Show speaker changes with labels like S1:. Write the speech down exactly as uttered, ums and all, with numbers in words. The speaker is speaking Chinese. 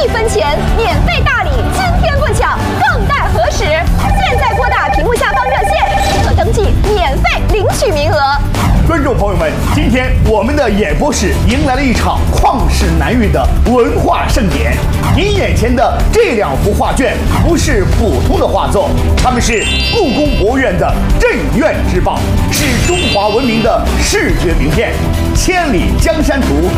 S1: 一分钱免费大礼，今天不抢更待何时？现在拨打屏幕下方热线即可登记，免费领取名额。
S2: 观众朋友们，今天我们的演播室迎来了一场旷世难遇的文化盛典。您眼前的这两幅画卷不是普通的画作，它们是故宫博物院的镇院之宝，是中华文明的视觉名片，《千里江山图》